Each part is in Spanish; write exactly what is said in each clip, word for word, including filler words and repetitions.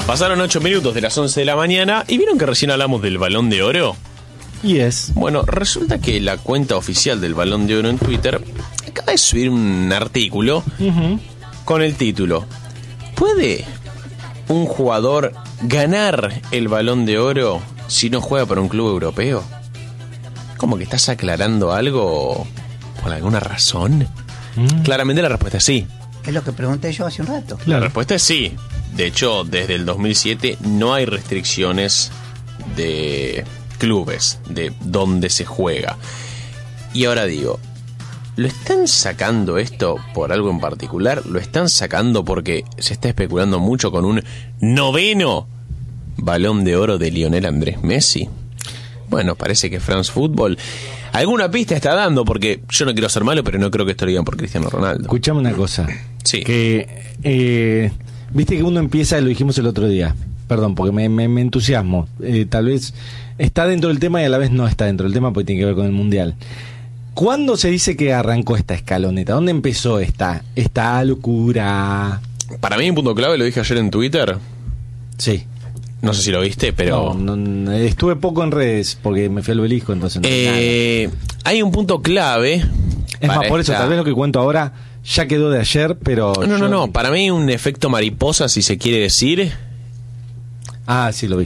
Pasaron ocho minutos de las once de la mañana y ¿vieron que recién hablamos del Balón de Oro? Yes. Bueno, resulta que la cuenta oficial del Balón de Oro en Twitter acaba de subir un artículo uh-huh. con el título: ¿puede un jugador ganar el Balón de Oro si no juega para un club europeo? ¿Cómo que estás aclarando algo por alguna razón? Mm. Claramente la respuesta es sí. Es lo que pregunté yo hace un rato. La respuesta es sí. De hecho, desde el dos mil siete no hay restricciones de clubes, de dónde se juega. Y ahora digo, ¿lo están sacando esto por algo en particular? ¿Lo están sacando porque se está especulando mucho con un noveno Balón de Oro de Lionel Andrés Messi? Bueno, parece que France Football alguna pista está dando, porque yo no quiero ser malo, pero no creo que esto lo digan por Cristiano Ronaldo. Escuchame una cosa. Sí. Que, eh, viste que uno empieza, lo dijimos el otro día, perdón, porque me, me, me entusiasmo. Eh, tal vez está dentro del tema y a la vez no está dentro del tema porque tiene que ver con el Mundial. ¿Cuándo se dice que arrancó esta escaloneta? ¿Dónde empezó esta, esta locura? Para mí un punto clave, lo dije ayer en Twitter. Sí. No sé si lo viste, pero... No, no, estuve poco en redes porque me fui al obelisco, entonces... No eh, hay un punto clave... Es más, por esta... eso, tal vez lo que cuento ahora ya quedó de ayer, pero... No, yo... no, no, para mí hay un efecto mariposa, si se quiere decir. Ah, sí, lo vi.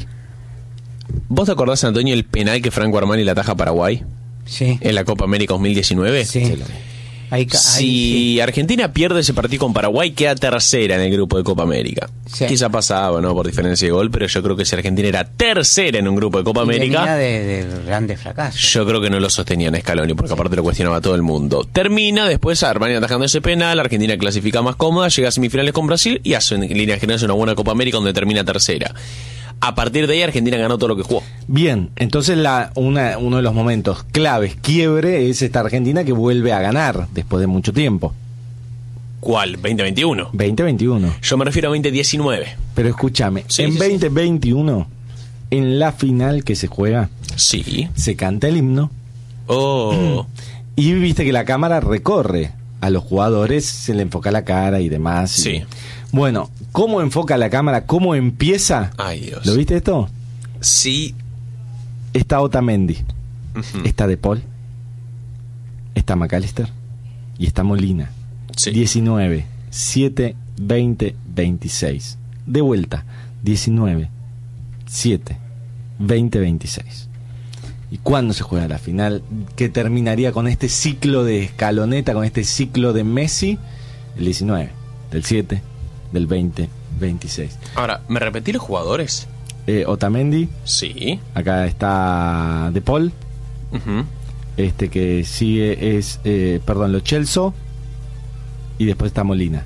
¿Vos te acordás, Antonio, el penal que Franco Armani le ataja a Paraguay? Sí. En la Copa América dos mil diecinueve. Sí. Sí, lo vi. Ahí, ahí, si sí. Argentina pierde ese partido con Paraguay, queda tercera en el grupo de Copa América. Sí. Quizá pasaba, ¿no?, por diferencia de gol, pero yo creo que si Argentina era tercera en un grupo de Copa y América... venía de, de grandes fracasos. Yo creo que no lo sostenían Scaloni, porque sí. aparte lo cuestionaba todo el mundo. Termina después Armani atajando ese penal, Argentina clasifica más cómoda, llega a semifinales con Brasil y hace en líneas generales una buena Copa América donde termina tercera. A partir de ahí Argentina ganó todo lo que jugó. Bien, entonces la, una, uno de los momentos claves, quiebre, es esta Argentina que vuelve a ganar después de mucho tiempo. ¿Cuál? ¿veinte veintiuno? veinte veintiuno. Yo me refiero a veinte diecinueve. Pero escúchame, sí, en sí, veinte veintiuno, sí. en la final que se juega, sí, se canta el himno. Oh. Y viste que la cámara recorre a los jugadores, se le enfoca la cara y demás. Y... sí. Bueno, ¿cómo enfoca la cámara? ¿Cómo empieza? Ay, Dios. ¿Lo viste esto? Sí. Está Otamendi, uh-huh. está De Paul, está McAllister y está Molina. Sí. diecinueve, siete, veinte, veintiséis. De vuelta, diecinueve, siete, veinte, veintiséis. ¿Y cuándo se juega la final? Que terminaría con este ciclo de escaloneta, con este ciclo de Messi, el diecinueve, del siete, del veinte, veintiséis. Ahora, ¿me repetí los jugadores? Eh, Otamendi. Sí. Acá está De Paul. Uh-huh. Este que sigue es, eh, perdón, Lo Celso. Y después está Molina.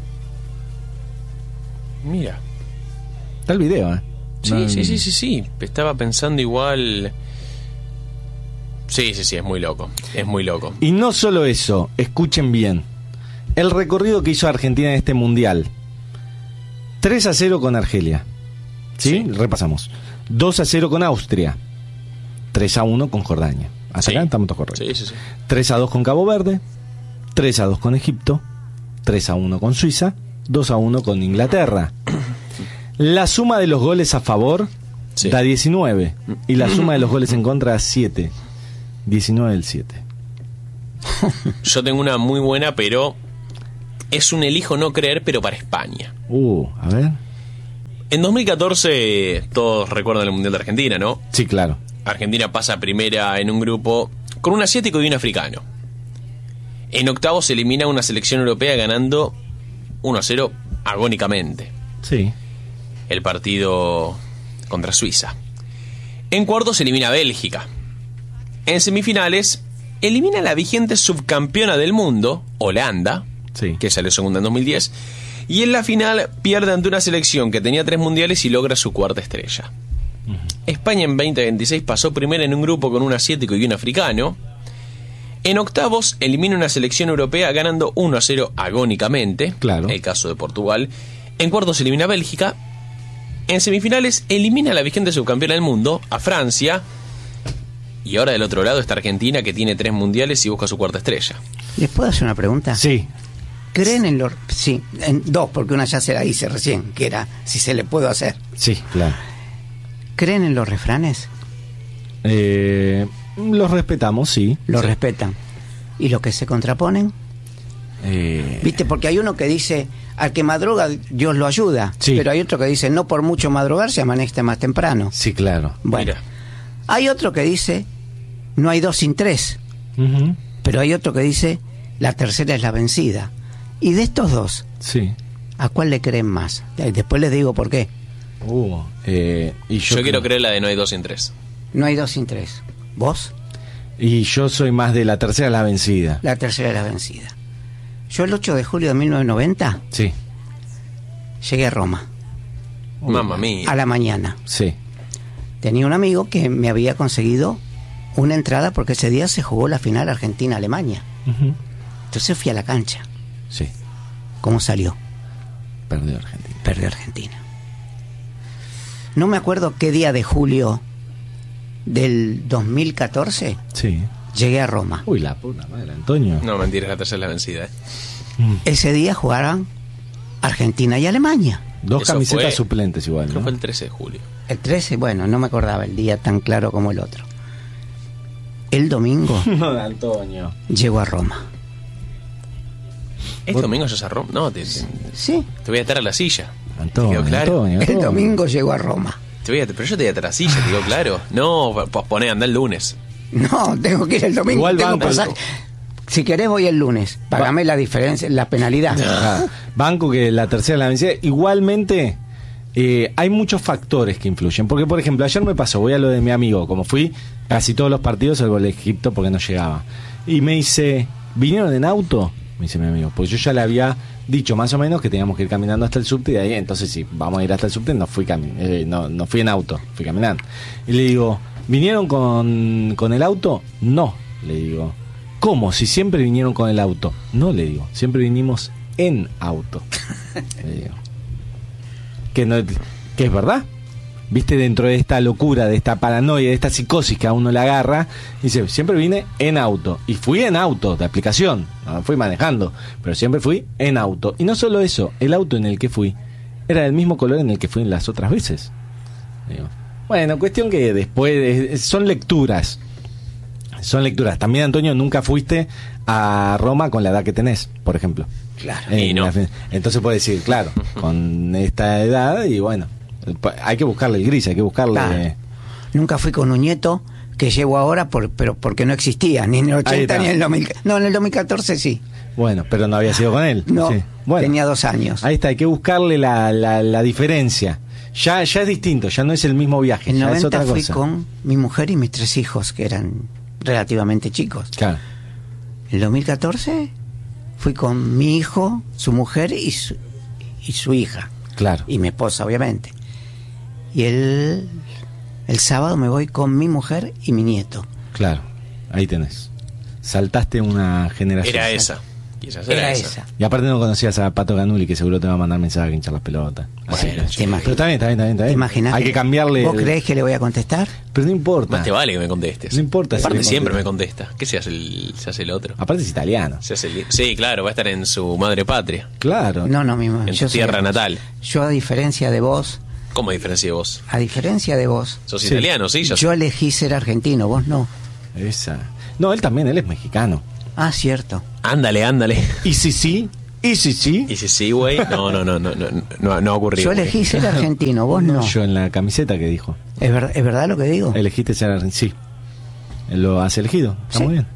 Mira. Está el video, ¿eh? Sí, no, sí, sí, sí, sí. Estaba pensando igual... Sí, sí, sí, es muy loco. Es muy loco. Y no solo eso, escuchen bien. El recorrido que hizo Argentina en este Mundial. tres a cero con Argelia. ¿Sí? Sí. Repasamos. dos a cero con Austria. tres a uno con Jordania. Hasta sí. acá estamos todos correctos. Sí, sí, sí. tres a dos con Cabo Verde. tres a dos con Egipto. tres a uno con Suiza. dos a uno con Inglaterra. La suma de los goles a favor sí. da diecinueve. Y la suma de los goles en contra da siete. diecinueve del siete. Yo tengo una muy buena, pero es un elijo no creer, pero para España. Uh, a ver. En dos mil catorce todos recuerdan el Mundial de Argentina, ¿no? Sí, claro. Argentina pasa primera en un grupo con un asiático y un africano. En octavos se elimina una selección europea ganando uno a cero agónicamente. Sí. El partido contra Suiza. En cuartos se elimina a Bélgica. En semifinales elimina a la vigente subcampeona del mundo, Holanda, sí. que salió segunda en dos mil diez. Y en la final pierde ante una selección que tenía tres mundiales y logra su cuarta estrella. Uh-huh. España en veinte veintiséis pasó primera en un grupo con un asiático y un africano. En octavos elimina una selección europea ganando uno a cero agónicamente. Claro. El caso de Portugal. En cuartos elimina a Bélgica. En semifinales elimina a la vigente subcampeona del mundo, a Francia. Y ahora del otro lado está Argentina, que tiene tres mundiales y busca su cuarta estrella. ¿Les puedo hacer una pregunta? Sí. ¿Creen en los...? Sí, en dos, porque una ya se la hice recién, que era si se le puedo hacer. Sí, claro. ¿Creen en los refranes? Eh, los respetamos, sí. Los Sí. respetan. ¿Y los que se contraponen? Eh, ¿Viste? Porque hay uno que dice, al que madruga Dios lo ayuda. Sí. Pero hay otro que dice, no por mucho madrugar se amanece más temprano. sí, claro. Bueno, Mira. hay otro que dice, no hay dos sin tres. Ujú. Pero hay otro que dice, la tercera es la vencida. Y de estos dos, Sí. ¿a cuál le creen más? Y después les digo por qué. Uh, eh, y Yo, yo, quiero creo- creer la de no hay dos sin tres. No hay dos sin tres. ¿Vos? Y yo soy más de la tercera la vencida. La tercera es la vencida. Yo el ocho de julio de mil novecientos noventa Sí. llegué a Roma, Uy, Mamma mía. a la mañana. Sí. Tenía un amigo que me había conseguido una entrada porque ese día se jugó la final Argentina-Alemania. Ujú. Entonces fui a la cancha. Sí. ¿Cómo salió? Perdió Argentina. Perdió Argentina. No me acuerdo qué día de julio del dos mil catorce Sí. llegué a Roma. Uy, la puta madre, Antonio. No, mentira, la tercera es la vencida. ¿eh? Mm. Ese día jugaron Argentina y Alemania. Dos Eso camisetas fue- suplentes igual, Creo que ¿no? fue el trece de julio. El trece, bueno, no me acordaba el día tan claro como el otro. El domingo No, Antonio. llego a Roma. ¿Es Vos- domingo ya se Roma? No, te, te, Sí, te voy a atar a la silla. Antonio, ¿Te quedó claro? Antonio, el Antonio. domingo llego a Roma. Te voy a, pero yo te voy a atar a la silla, te digo claro. No, posponé, anda el lunes. No, tengo que ir el domingo. Igual tengo banco. pasaje. Si querés voy el lunes. Págame la diferencia, la penalidad. Ah, banco que la tercera la vencida. Igualmente, eh, hay muchos factores que influyen. Porque, por ejemplo, ayer me pasó, voy a lo de mi amigo, como fui casi todos los partidos, salvo el de Egipto porque no llegaba. Y me dice, ¿vinieron en auto? Me dice mi amigo, pues yo ya le había dicho más o menos que teníamos que ir caminando hasta el subte y de ahí, entonces sí, vamos a ir hasta el subte, no fui, cami eh, no, no fui en auto, fui caminando. Y le digo, ¿vinieron con, con el auto? No, le digo. ¿Cómo? Si siempre vinieron con el auto. No, le digo, siempre vinimos en auto. Le digo. Que, no, que es verdad. Viste, dentro de esta locura, de esta paranoia, de esta psicosis que a uno le agarra, dice, siempre vine en auto. Y fui en auto, de aplicación, no fui manejando, pero siempre fui en auto. Y no solo eso, el auto en el que fui era del mismo color en el que fui las otras veces. Digo, bueno, cuestión que después, de- son lecturas. Son lecturas. También, Antonio, nunca fuiste a Roma con la edad que tenés, por ejemplo. Claro. Y Eh, no. la fe- Entonces puedes decir, claro, con esta edad y bueno, hay que buscarle el gris, hay que buscarle... Claro. Nunca fui con un nieto que llevo ahora, por, pero porque no existía, ni en el Ahí ochenta está. ni en el dos mil. No, en el dos mil catorce sí. Bueno, pero no había sido con él. No, Sí. Bueno, tenía dos años. ahí está, hay que buscarle la, la, la diferencia. Ya, ya es distinto, ya no es el mismo viaje, En ya es noventa otra fui cosa. con mi mujer y mis tres hijos, que eran relativamente chicos. Claro, En el dos mil catorce fui con mi hijo, su mujer y su, y su hija. claro. Y mi esposa, obviamente. Y el, el sábado me voy con mi mujer y mi nieto. Claro, ahí tenés. Saltaste una generación. Era esa. Y esa Era esa. Y aparte no conocías a Pato Ganuli, que seguro te va a mandar mensaje a hinchar las pelotas. Así Bueno, que- ¿te imaginas? pero está bien, está bien, está bien. Está ¿Te bien. imaginas? Hay que cambiarle. ¿Vos el- creés que le voy a contestar? Pero no importa. Más te vale que me contestes. No importa si Aparte me siempre me contestas. contesta. ¿Qué se hace el, se hace el otro? Aparte es italiano. Se hace el- sí, claro, va a estar en su madre patria. Claro. No, no, mi mamá. En yo tu soy- tierra natal. Yo, a diferencia de vos, ¿Cómo diferencia de vos? a diferencia de vos, ¿Sos Sí. italiano? Sí, yo, yo elegí ser argentino, vos no. Esa. No, él también, él es mexicano. Ah, cierto. Ándale, ándale. Y si sí, y si sí. Y si sí, güey, no, no, no, no, no, no, no ha ocurrido. Yo elegí ser argentino, vos no. Yo en la camiseta que dijo. ¿Es, ver- ¿Es verdad lo que digo? Elegiste ser argentino. Sí. Lo has elegido. Está Sí. muy bien.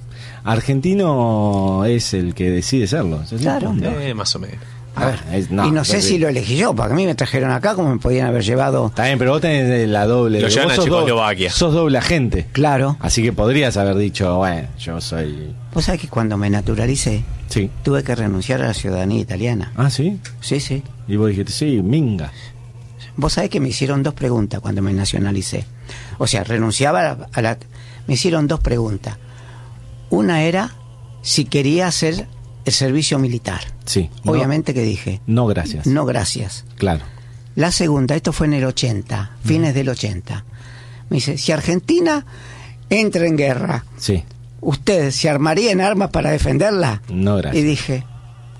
Argentino es el que decide serlo. Ese es el Claro. punto. Eh, más o menos. A ver, Ah, es- no, y no sé pero- si lo elegí yo, porque a mí me trajeron acá como me podían haber llevado. Está bien, pero vos tenés la doble. Lo vos llevan a sos do- Checoslovaquia. Sos doble agente. Claro. Así que podrías haber dicho, bueno, yo soy. Vos sabés que cuando me naturalicé, Sí. tuve que renunciar a la ciudadanía italiana. Ah, sí. Sí, sí. Y vos dijiste, sí, minga. Vos sabés que me hicieron dos preguntas cuando me nacionalicé. O sea, renunciaba a la, a la- Me hicieron dos preguntas. Una era si quería hacer el servicio militar. Sí. No, Obviamente que dije, No, gracias. no, gracias. Claro. La segunda, esto fue en el ochenta, fines del ochenta. Me dice, si Argentina entra en guerra, Sí. ¿usted se armaría en armas para defenderla? No, Y gracias. dije,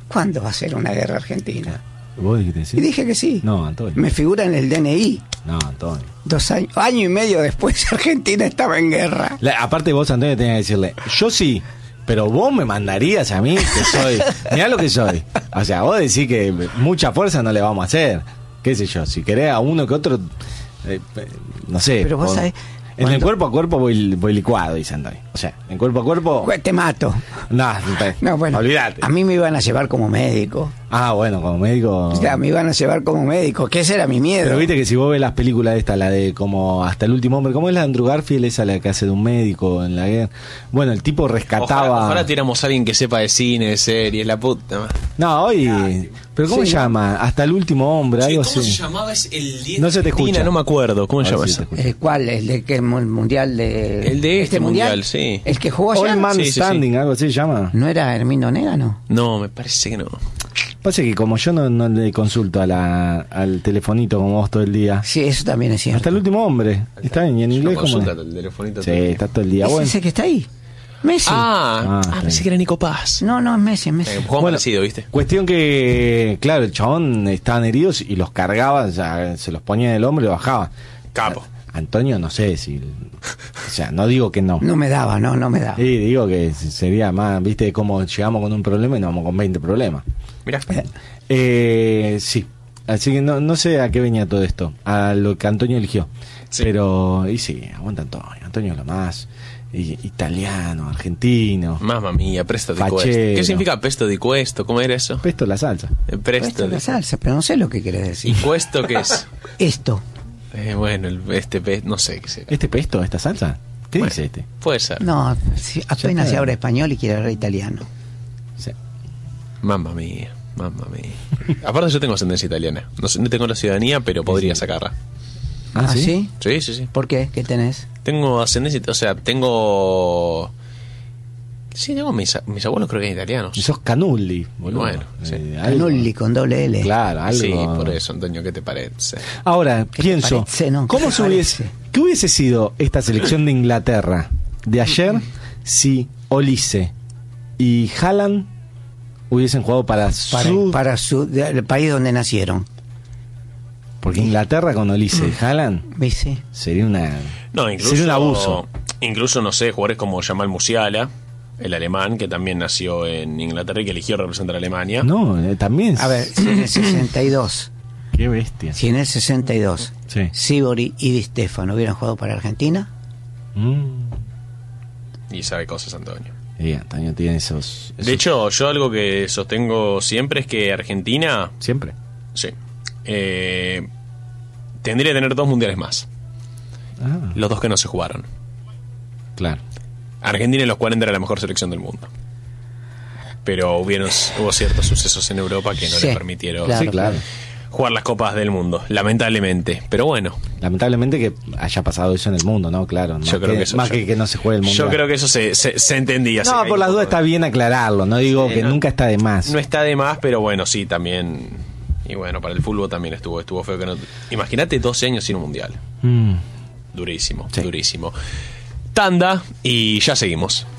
¿cuándo va a ser una guerra argentina? ¿Vos dijiste sí? Y dije que sí. No, Antonio. Me figura en el D N I. No, Antonio. Dos años, año y medio después Argentina estaba en guerra. La- aparte vos, Antonio, tenías que decirle, yo sí, pero vos me mandarías a mí, que soy, mirá lo que soy. O sea, vos decís que mucha fuerza no le vamos a hacer. Qué sé yo, si querés a uno que otro, eh, eh, no sé. Pero vos pon- sabés, En el cuando- cuerpo a cuerpo voy, voy licuado, dice Antonio. O sea, en cuerpo a cuerpo... Te mato. No, No, bueno, olvídate. a mí me iban a llevar como médico. Ah, bueno, como médico... O sea, me iban a llevar como médico, que ese era mi miedo. Pero viste que si vos ves las películas esta, la de como Hasta el último hombre, ¿cómo es la de Andrew Garfield? Esa la que hace de un médico en la guerra. Bueno, el tipo rescataba... Ojalá, ojalá tuviéramos a alguien que sepa de cine, de series, la puta madre. No, hoy... ¿Pero cómo Sí, se ¿no? llama? Hasta el último hombre, algo ¿Cómo así. se llamaba ese- el diez No se te Argentina? escucha. No me acuerdo. ¿Cómo se A ver llama si eso? te escucha. ¿El cuál? ¿El de que el mundial de El de este mundial, sí. ¿El que jugó allá? All Man Sí, sí, sí. Standing, algo así se llama. ¿No era Hermino Négano? No, me parece que no. Pasa que como yo no, no le consulto a la, al telefonito como vos todo el día. Sí, eso también es cierto. Hasta el último hombre. Está bien, y en inglés como... Consulta el telefonito Sí, todo el día. está todo el día. ¿Es Bueno, ese que está ahí? Messi. Ah, Ah, ah, está pensé bien. que era Nico Paz. No, no, es Messi, es Messi. Eh, Juan Bueno, parecido, ¿viste? cuestión que, claro, el chabón estaban heridos y los cargaba, o sea, se los ponía en el hombro y bajaba. Capo. Antonio, no sé si... O sea, no digo que no. No me daba, no, no me daba. Sí, digo que sería más, viste, como llegamos con un problema y nos vamos con veinte problemas. Mirá. Eh, sí, así que no, no sé a qué venía todo esto, a lo que Antonio eligió. Sí. Pero, y sí, aguanta Antonio, Antonio es lo más, y- italiano, argentino, Mamma mía, presto di Fachero. questo. ¿Qué significa pesto di questo? ¿Cómo era eso? pesto la salsa. Eh, Esto Presto es di... la salsa, pero no sé lo que querés ¿Y decir. cuesto qué es? Esto. Eh, bueno, el, este pe... no sé qué será. ¿Este pesto, esta salsa? ¿Qué Bueno, dice este? Puede ser. No, si apenas está. se habla español y quiere hablar italiano. Sí. Mamma mía, mamma mía. Aparte yo tengo ascendencia italiana. No, sé, no tengo la ciudadanía, pero podría sacarla. ¿Ah, sí? Sí, sí, sí. ¿Por qué? ¿Qué tenés? Tengo ascendencia, o sea, tengo... Sí, tengo mis, mis abuelos creo que eran italianos. Y sos Canulli, boludo. Bueno, sí. algo. Canulli con doble L. Claro, algo. Sí, por eso, Antonio, ¿qué te parece? Ahora, ¿Qué te pienso, parece? No, ¿cómo ¿qué se te hubiese, parece? ¿qué hubiese sido esta selección de Inglaterra de ayer si Olise y Haaland hubiesen jugado para, Para, su... para su, de- el país donde nacieron. Porque Inglaterra con Olise y Haaland ¿Viste? sería una... No, incluso... Sería un abuso. Incluso, no sé, jugadores como Jamal Musiala, el alemán, que también nació en Inglaterra y que eligió representar a Alemania. No, eh, también... A ver, si en el sesenta y dos, Qué bestia. si en el sesenta y dos, Sí. Sibori y Di Stefano hubieran jugado para Argentina, Mm. Y sabe cosas, Antonio. Y Antonio tiene esos, esos- De hecho, yo algo que sostengo siempre es que Argentina, Siempre. sí, eh, tendría que tener dos mundiales más. Ah, Los dos que no se jugaron. claro. Argentina en los cuarenta era la mejor selección del mundo. Pero hubieron, hubo ciertos sucesos en Europa que no Sí, le permitieron claro, Sí, claro. jugar las copas del mundo, lamentablemente. Pero bueno, Lamentablemente que haya pasado eso en el mundo, ¿no? Claro. Más yo creo que, que, eso más yo- que que no se juegue el mundo. Yo creo que eso se, se, se entendía. se No, caía por un las poco dudas de- está bien aclararlo. No digo Sí, que no. nunca está de más. No está de más, pero bueno, sí, también. Y bueno, para el fútbol también estuvo, estuvo feo que no. Imagínate doce años sin un mundial. Mm. Durísimo, Sí. durísimo. Tanda y ya seguimos.